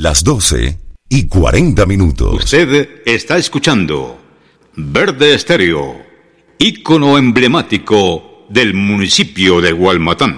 las 12:40. Usted está escuchando Verde Estéreo, ícono emblemático del municipio de Gualmatán.